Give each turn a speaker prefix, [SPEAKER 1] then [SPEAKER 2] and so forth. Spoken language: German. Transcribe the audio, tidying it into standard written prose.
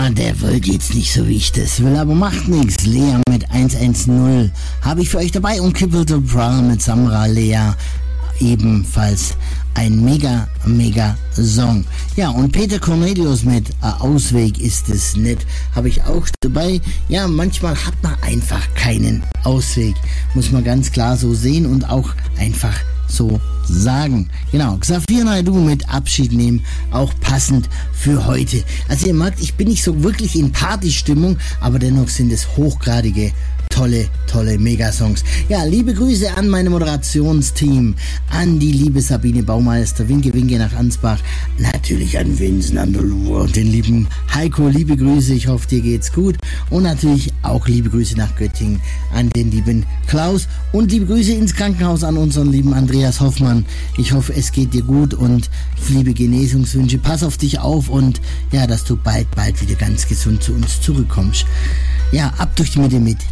[SPEAKER 1] Ja, der wird jetzt nicht so, wie ich das will, aber macht nichts. Lea mit 110 habe ich für euch dabei und Kippel to Brown mit Samra Lea. Ebenfalls ein mega Song. Ja, und Peter Cornelius mit Ausweg ist es nicht, habe ich auch dabei. Ja, manchmal hat man einfach keinen Ausweg, muss man ganz klar so sehen und auch einfach so sagen. Genau, Xavier Naidoo mit Abschied nehmen, auch passend für heute. Also ihr merkt, ich bin nicht so wirklich in Partystimmung, aber dennoch sind es hochgradige tolle Megasongs. Ja, liebe Grüße an meine Moderationsteam, an die liebe Sabine Baumeister, Winke nach Ansbach, natürlich an Vincent, an und den lieben Heiko, liebe Grüße, ich hoffe dir geht's gut und natürlich auch liebe Grüße nach Göttingen an den lieben Klaus und liebe Grüße ins Krankenhaus an unseren lieben Andreas Hoffmann. Ich hoffe, es geht dir gut und liebe Genesungswünsche, pass auf dich auf und ja, dass du bald wieder ganz gesund zu uns zurückkommst. Ja, ab durch die Mitte mit